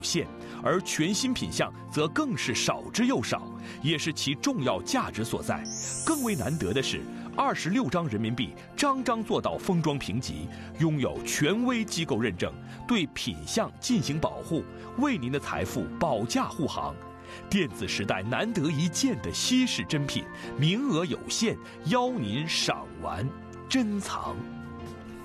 限，而全新品项则更是少之又少，也是其重要价值所在。更为难得的是，26张人民币张张做到封装评级，拥有权威机构认证，对品项进行保护，为您的财富保驾护航。电子时代难得一见的稀世珍品，名额有限，邀您赏玩珍藏。